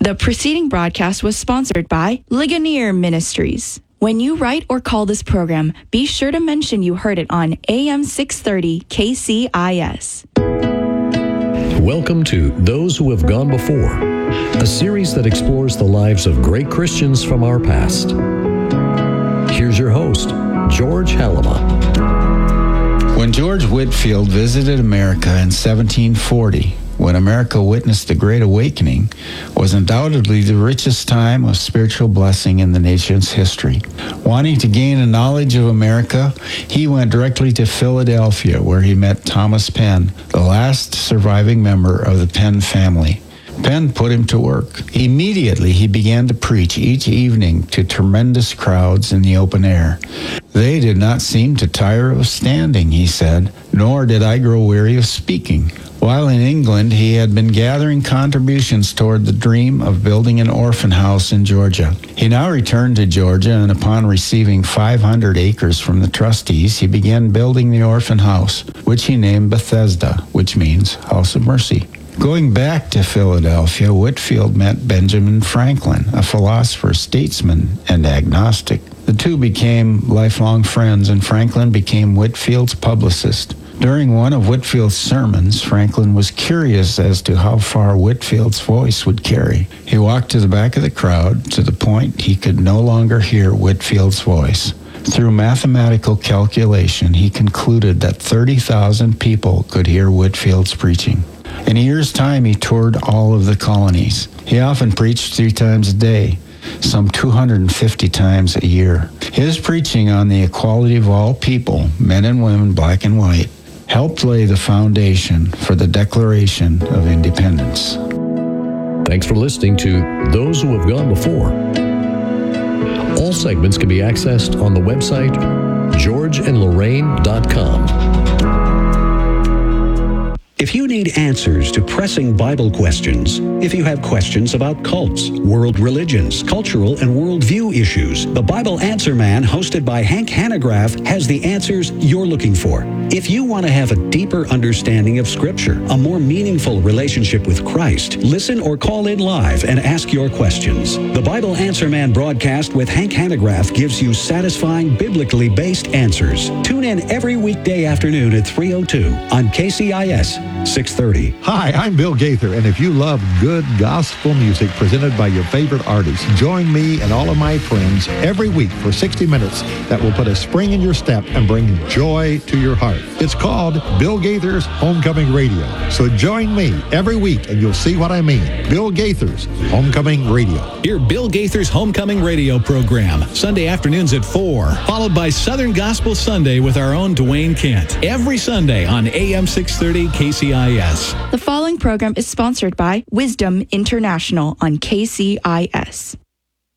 The preceding broadcast was sponsored by Ligonier Ministries. When you write or call this program, be sure to mention you heard it on AM 630 KCIS. Welcome to Those Who Have Gone Before, a series that explores the lives of great Christians from our past. Here's your host, George Halima. When George Whitefield visited America in 1740, when America witnessed the Great Awakening, was undoubtedly the richest time of spiritual blessing in the nation's history. Wanting to gain a knowledge of America, he went directly to Philadelphia, where he met Thomas Penn, the last surviving member of the Penn family. Penn put him to work. Immediately, he began to preach each evening to tremendous crowds in the open air. They did not seem to tire of standing, he said, nor did I grow weary of speaking. While in England, he had been gathering contributions toward the dream of building an orphan house in Georgia. He now returned to Georgia, and upon receiving 500 acres from the trustees, he began building the orphan house, which he named Bethesda, which means House of Mercy. Going back to Philadelphia, Whitefield met Benjamin Franklin, a philosopher, statesman, and agnostic. The two became lifelong friends, and Franklin became Whitefield's publicist. During one of Whitefield's sermons, Franklin was curious as to how far Whitefield's voice would carry. He walked to the back of the crowd to the point he could no longer hear Whitefield's voice. Through mathematical calculation, he concluded that 30,000 people could hear Whitefield's preaching. In a year's time, he toured all of the colonies. He often preached 3 times a day, some 250 times a year. His preaching on the equality of all people, men and women, black and white, helped lay the foundation for the Declaration of Independence. Thanks for listening to Those Who Have Gone Before. All segments can be accessed on the website georgeandlorraine.com. If you need answers to pressing Bible questions, if you have questions about cults, world religions, cultural and worldview issues, the Bible Answer Man, hosted by Hank Hanegraaff, has the answers you're looking for. If you want to have a deeper understanding of Scripture, a more meaningful relationship with Christ, listen or call in live and ask your questions. The Bible Answer Man broadcast with Hank Hanegraaff gives you satisfying, biblically based answers. Tune in every weekday afternoon at 3:02 on KCIS 630. Hi, I'm Bill Gaither, and if you love good gospel music presented by your favorite artists, join me and all of my friends every week for 60 minutes that will put a spring in your step and bring joy to your heart. It's called Bill Gaither's Homecoming Radio. So join me every week and you'll see what I mean. Bill Gaither's Homecoming Radio. Hear Bill Gaither's Homecoming Radio program, Sunday afternoons at 4, followed by Southern Gospel Sunday with our own Dwayne Kent, every Sunday on AM 630 KCIS. The following program is sponsored by Wisdom International on KCIS.